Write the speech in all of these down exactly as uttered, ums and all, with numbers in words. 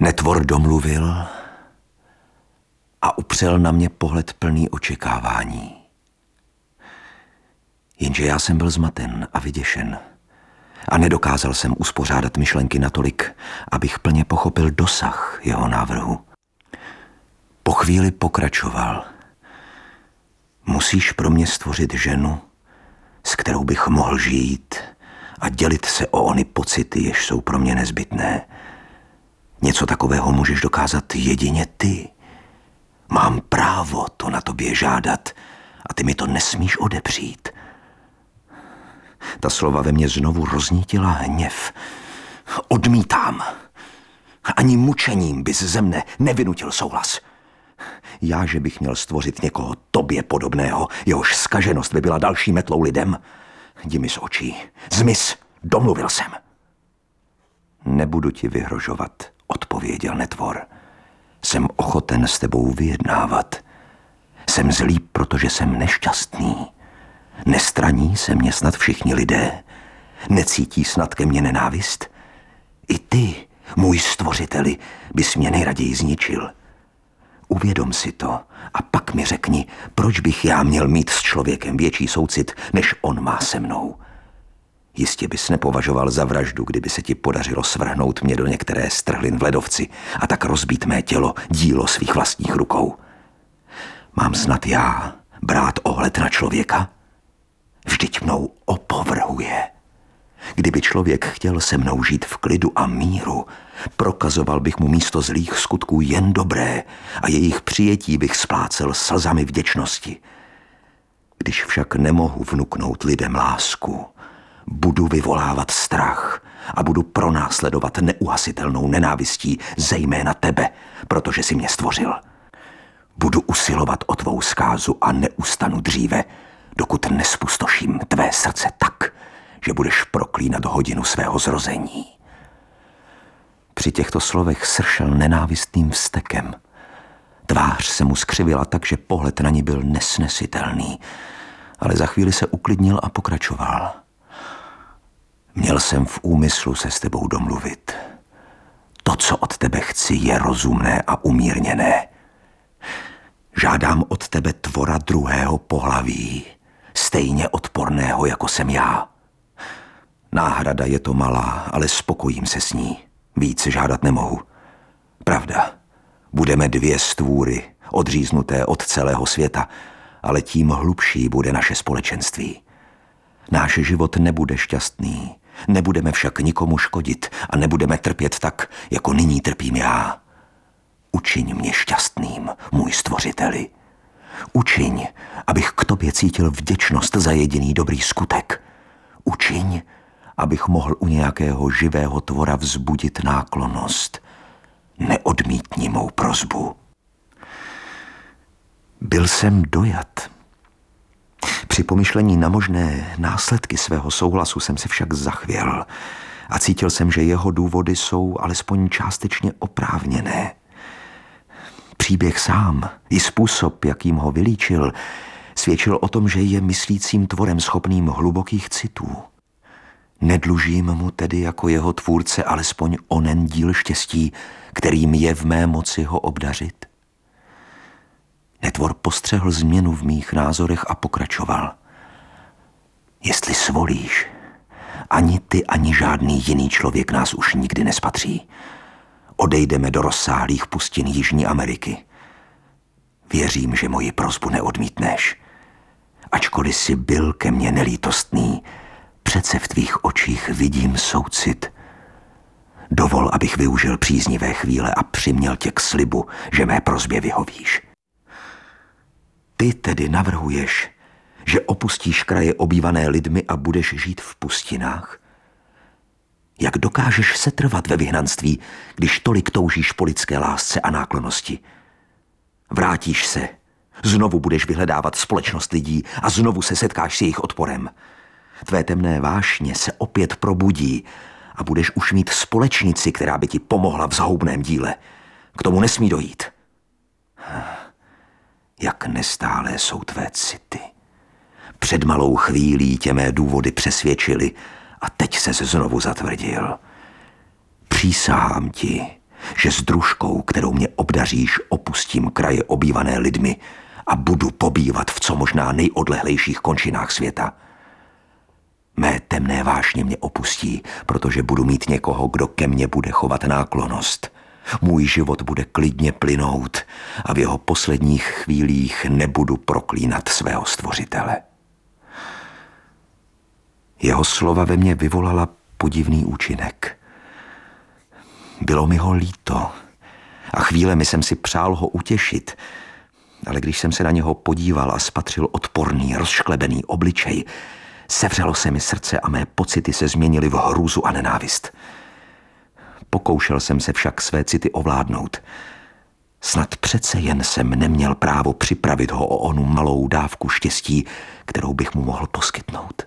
Netvor domluvil a upřel na mě pohled plný očekávání. Jenže já jsem byl zmaten a vyděšen a nedokázal jsem uspořádat myšlenky natolik, abych plně pochopil dosah jeho návrhu. Po chvíli pokračoval. Musíš pro mě stvořit ženu, s kterou bych mohl žít a dělit se o ony pocity, jež jsou pro mě nezbytné. Něco takového můžeš dokázat jedině ty. Mám právo to na tobě žádat a ty mi to nesmíš odepřít. Ta slova ve mně znovu roznítila hněv. Odmítám. Ani mučením bys ze mne nevynutil souhlas. Já, že bych měl stvořit někoho tobě podobného, jehož zkaženost by byla další metlou lidem. Jdi mi z očí. Zmiz. Domluvil jsem. Nebudu ti vyhrožovat, odpověděl Netvor. Jsem ochoten s tebou vyjednávat. Jsem zlý, protože jsem nešťastný. Nestraní se mě snad všichni lidé. Necítí snad ke mně nenávist. I ty, můj stvořiteli, bys mě nejraději zničil. Uvědom si to a pak mi řekni, proč bych já měl mít s člověkem větší soucit, než on má se mnou. Jistě bys nepovažoval za vraždu, kdyby se ti podařilo svrhnout mě do některé z trhlin v ledovci a tak rozbít mé tělo, dílo svých vlastních rukou. Mám snad já brát ohled na člověka? Vždyť mnou opovrhuje. Kdyby člověk chtěl se mnou žít v klidu a míru, prokazoval bych mu místo zlých skutků jen dobré a jejich přijetí bych splácel slzami vděčnosti. Když však nemohu vnuknout lidem lásku, budu vyvolávat strach a budu pronásledovat neuhasitelnou nenávistí zejména tebe, protože jsi mě stvořil. Budu usilovat o tvou zkázu a neustanu dříve, dokud nespustoším tvé srdce tak, že budeš proklínat hodinu svého zrození. Při těchto slovech sršel nenávistným vztekem. Tvář se mu skřivila tak, že pohled na ní byl nesnesitelný, ale za chvíli se uklidnil a pokračoval. Měl jsem v úmyslu se s tebou domluvit. To, co od tebe chci, je rozumné a umírněné. Žádám od tebe tvora druhého pohlaví, stejně odporného, jako jsem já. Náhrada je to malá, ale spokojím se s ní. Víc žádat nemohu. Pravda, budeme dvě stvůry, odříznuté od celého světa, ale tím hlubší bude naše společenství. Náš život nebude šťastný, nebudeme však nikomu škodit a nebudeme trpět tak, jako nyní trpím já. Učiň mě šťastným, můj stvořiteli. Učiň, abych k tobě cítil vděčnost za jediný dobrý skutek. Učiň, abych mohl u nějakého živého tvora vzbudit náklonnost. Neodmítni mou prosbu. Byl jsem dojat. Při pomyšlení na možné následky svého souhlasu jsem se však zachvěl a cítil jsem, že jeho důvody jsou alespoň částečně oprávněné. Příběh sám i způsob, jakým ho vylíčil, svědčil o tom, že je myslícím tvorem schopným hlubokých citů. Nedlužím mu tedy jako jeho tvůrce alespoň onen díl štěstí, kterým je v mé moci ho obdařit? Netvor postřehl změnu v mých názorech a pokračoval. Jestli svolíš, ani ty, ani žádný jiný člověk nás už nikdy nespatří. Odejdeme do rozsáhlých pustin Jižní Ameriky. Věřím, že moji prosbu neodmítneš. Ačkoliv jsi byl ke mně nelítostný, přece v tvých očích vidím soucit. Dovol, abych využil příznivé chvíle a přiměl tě k slibu, že mé prosbě vyhovíš. Ty tedy navrhuješ, že opustíš kraje obývané lidmi a budeš žít v pustinách? Jak dokážeš setrvat ve vyhnanství, když tolik toužíš po lidské lásce a náklonnosti? Vrátíš se, znovu budeš vyhledávat společnost lidí a znovu se setkáš s jejich odporem. Tvé temné vášně se opět probudí a budeš už mít společnici, která by ti pomohla v zhoubném díle. K tomu nesmí dojít. Jak nestálé jsou tvé city. Před malou chvílí tě mé důvody přesvědčily a teď ses znovu zatvrdil. Přísahám ti, že s družkou, kterou mě obdaříš, opustím kraje obývané lidmi a budu pobývat v co možná nejodlehlejších končinách světa. Mé temné vášně mě opustí, protože budu mít někoho, kdo ke mně bude chovat náklonnost. Můj život bude klidně plynout a v jeho posledních chvílích nebudu proklínat svého stvořitele. Jeho slova ve mně vyvolala podivný účinek. Bylo mi ho líto a chvílemi jsem si přál ho utěšit, ale když jsem se na něho podíval a spatřil odporný, rozšklebený obličej, sevřelo se mi srdce a mé pocity se změnily v hrůzu a nenávist. Pokoušel jsem se však své city ovládnout. Snad přece jen jsem neměl právo připravit ho o onu malou dávku štěstí, kterou bych mu mohl poskytnout.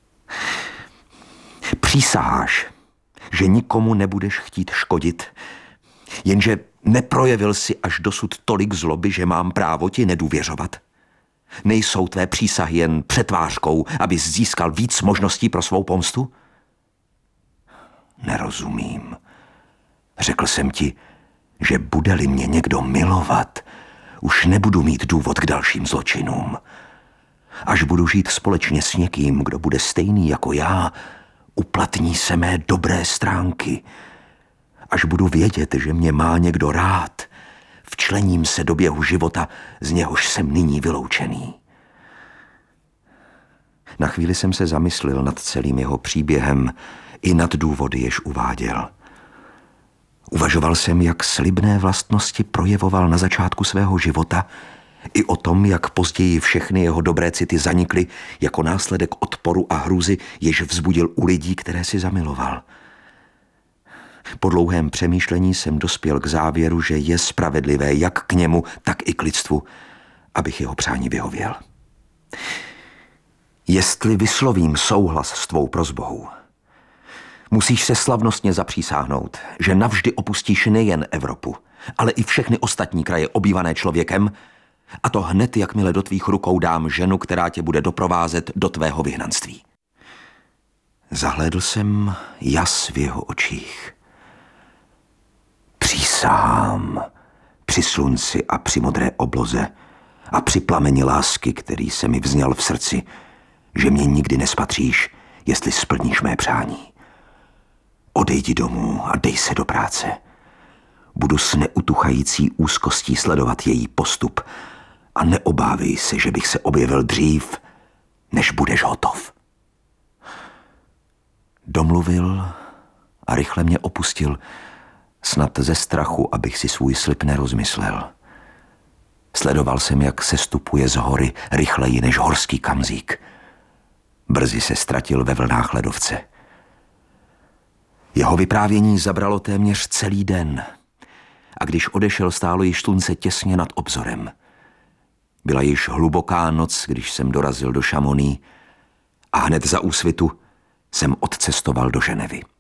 Přísaháš, že nikomu nebudeš chtít škodit, jenže neprojevil si až dosud tolik zloby, že mám právo ti nedůvěřovat? Nejsou tvé přísahy jen přetvářkou, abys získal víc možností pro svou pomstu? Nerozumím. Řekl jsem ti, že bude-li mě někdo milovat, už nebudu mít důvod k dalším zločinům. Až budu žít společně s někým, kdo bude stejný jako já, uplatní se mé dobré stránky. Až budu vědět, že mě má někdo rád, včlením se do běhu života, z něhož jsem nyní vyloučený. Na chvíli jsem se zamyslel nad celým jeho příběhem i nad důvody, jež uváděl. Uvažoval jsem, jak slibné vlastnosti projevoval na začátku svého života, i o tom, jak později všechny jeho dobré city zanikly jako následek odporu a hrůzy, jež vzbudil u lidí, které si zamiloval. Po dlouhém přemýšlení jsem dospěl k závěru, že je spravedlivé jak k němu, tak i k lidstvu, abych jeho přání vyhověl. Jestli vyslovím souhlas s tvou prosbou, musíš se slavnostně zapřísáhnout, že navždy opustíš nejen Evropu, ale i všechny ostatní kraje obývané člověkem, a to hned, jakmile do tvých rukou dám ženu, která tě bude doprovázet do tvého vyhnanství. Zahlédl jsem jas v jeho očích. Přísahám při slunci a při modré obloze a při plameni lásky, který se mi vzněl v srdci, že mě nikdy nespatříš, jestli splníš mé přání. Odejdi domů a dej se do práce. Budu s neutuchající úzkostí sledovat její postup a neobávej se, že bych se objevil dřív, než budeš hotov. Domluvil a rychle mě opustil, snad ze strachu, abych si svůj slib nerozmyslel. Sledoval jsem, jak sestupuje z hory rychleji než horský kamzík. Brzy se ztratil ve vlnách ledovce. Jeho vyprávění zabralo téměř celý den a když odešel, stálo již slunce těsně nad obzorem. Byla již hluboká noc, když jsem dorazil do Chamonix a hned za úsvitu jsem odcestoval do Ženevy.